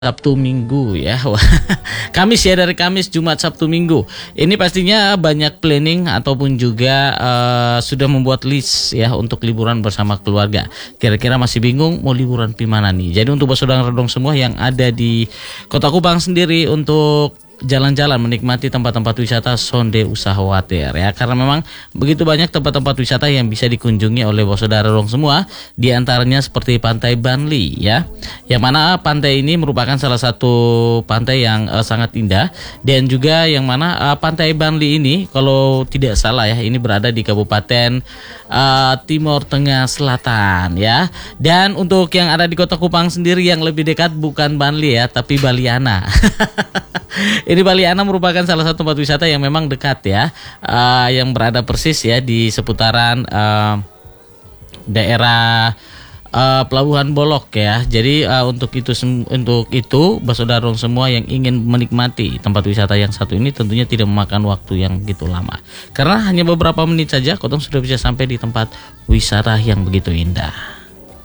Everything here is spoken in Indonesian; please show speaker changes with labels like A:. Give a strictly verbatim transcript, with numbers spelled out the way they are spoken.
A: Sabtu Minggu ya. Kamis ya, dari Kamis, Jumat, Sabtu, Minggu. Ini pastinya banyak planning ataupun juga uh, sudah membuat list ya untuk liburan bersama keluarga. Kira-kira masih bingung mau liburan di mana nih? Jadi untuk saudara redong semua yang ada di Kota Kupang sendiri, untuk jalan-jalan menikmati tempat-tempat wisata sonde usah khawatir ya, karena memang begitu banyak tempat-tempat wisata yang bisa dikunjungi oleh bos saudara dong semua. Di antaranya seperti Pantai Banli ya, yang mana pantai ini merupakan salah satu pantai yang uh, sangat indah, dan juga yang mana uh, Pantai Banli ini kalau tidak salah ya, ini berada di Kabupaten uh, Timur Tengah Selatan ya. Dan untuk yang ada di Kota Kupang sendiri yang lebih dekat bukan Banli ya, tapi Baliana. Ini Baliana merupakan salah satu tempat wisata yang memang dekat ya, uh, yang berada persis ya di seputaran uh, daerah uh, Pelabuhan Bolok ya. Jadi uh, untuk itu untuk itu saudara semua yang ingin menikmati tempat wisata yang satu ini tentunya tidak memakan waktu yang begitu lama, karena hanya beberapa menit saja Kotong sudah bisa sampai di tempat wisata yang begitu indah.